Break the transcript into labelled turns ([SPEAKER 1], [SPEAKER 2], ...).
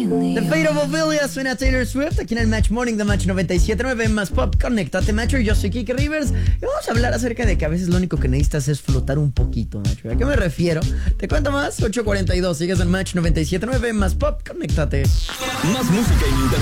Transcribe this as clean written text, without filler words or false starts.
[SPEAKER 1] The Fate of Ophelia suena a Taylor Swift aquí en el Match Morning de Match 97.9 más Pop. Conéctate, Macho. Yo soy Kike Rivers y vamos a hablar acerca de que a veces lo único que necesitas es flotar un poquito, Macho. ¿A qué me refiero? Te cuento más. 8:42. Sigues en Match 97.9 más Pop. Conéctate.
[SPEAKER 2] Más música y